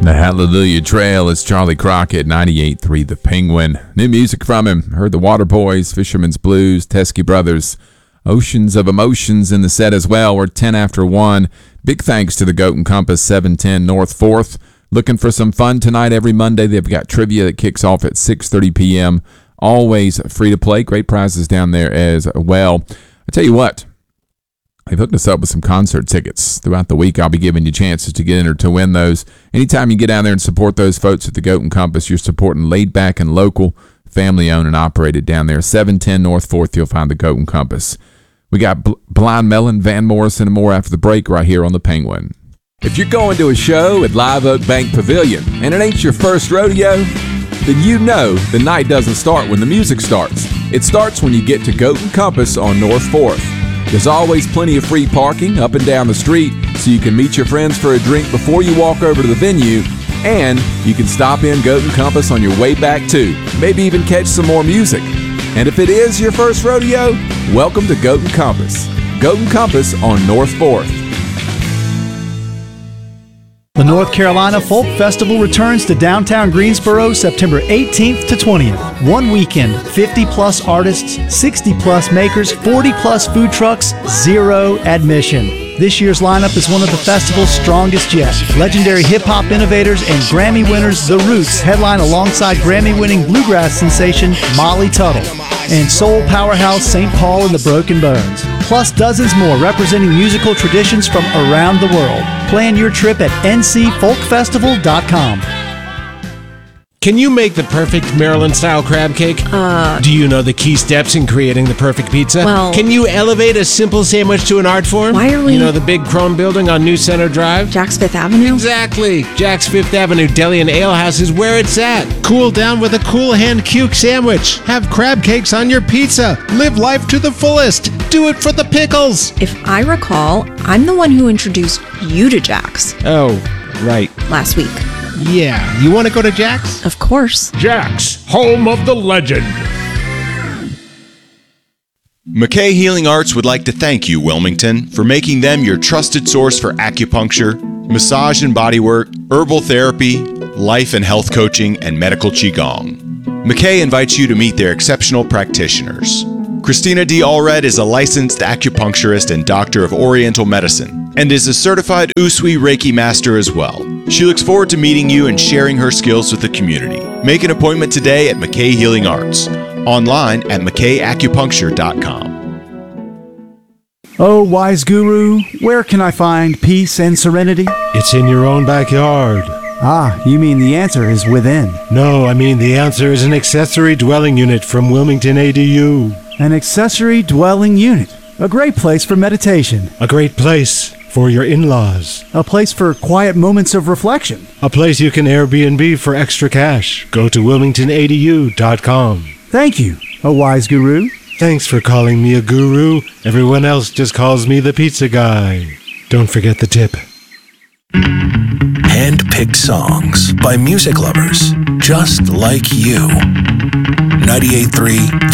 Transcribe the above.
The Hallelujah Trail is Charlie Crockett, 98.3 The Penguin. New music from him. Heard the Waterboys, Fisherman's Blues, Teskey Brothers, Oceans of Emotions in the set as well. We're 10 after 1. Big thanks to the Goat and Compass, 710 North 4th. Looking for some fun tonight every Monday. They've got trivia that kicks off at 6:30 p.m. Always free to play. Great prizes down there as well. I tell you what, they've hooked us up with some concert tickets. Throughout the week, I'll be giving you chances to get entered to win those. Anytime you get down there and support those folks at the Goat and Compass, you're supporting laid back and local, family-owned and operated down there. 710 North 4th, you'll find the Goat and Compass. We got Blind Melon, Van Morrison, and more after the break right here on The Penguin. If you're going to a show at Live Oak Bank Pavilion and it ain't your first rodeo, then you know the night doesn't start when the music starts. It starts when you get to Goat and Compass on North 4th. There's always plenty of free parking up and down the street, so you can meet your friends for a drink before you walk over to the venue, and you can stop in Goat and Compass on your way back too. Maybe even catch some more music. And if it is your first rodeo, welcome to Goat and Compass. Goat and Compass on North 4th. The North Carolina Folk Festival returns to downtown Greensboro September 18th to 20th. One weekend, 50-plus artists, 60-plus makers, 40-plus food trucks, zero admission. This year's lineup is one of the festival's strongest yet. Legendary hip-hop innovators and Grammy winners The Roots headline alongside Grammy-winning bluegrass sensation Molly Tuttle and soul powerhouse St. Paul and the Broken Bones. Plus dozens more representing musical traditions from around the world. Plan your trip at ncfolkfestival.com. Can you make the perfect Maryland-style crab cake? Do you know the key steps in creating the perfect pizza? Well... Can you elevate a simple sandwich to an art form? Why are we... You know the big chrome building on New Center Drive? Jack's Fifth Avenue? Exactly! Jack's Fifth Avenue Deli and Ale House is where it's at. Cool down with a Cool Hand Cuke sandwich. Have crab cakes on your pizza. Live life to the fullest. Do it for the pickles. If I recall, I'm the one who introduced you to Jack's. Oh, right. Last week. Yeah, you want to go to Jack's? Of course. Jack's, home of the legend. McKay Healing Arts would like to thank you, Wilmington, for making them your trusted source for acupuncture, massage and bodywork, herbal therapy, life and health coaching, and medical qigong. McKay invites you to meet their exceptional practitioners. Christina D. Allred is a licensed acupuncturist and doctor of Oriental medicine, and is a certified Usui Reiki master as well. She looks forward to meeting you and sharing her skills with the community. Make an appointment today at McKay Healing Arts. Online at mckayacupuncture.com. Oh, wise guru, where can I find peace and serenity? It's in your own backyard. Ah, you mean the answer is within. No, I mean the answer is an accessory dwelling unit from Wilmington ADU. An accessory dwelling unit. A great place for meditation. A great place for your in-laws. A place for quiet moments of reflection. A place you can Airbnb for extra cash. Go to wilmingtonadu.com. Thank you, a wise guru. Thanks for calling me a guru. Everyone else just calls me the pizza guy. Don't forget the tip. Hand-picked songs by music lovers just like you. 98.3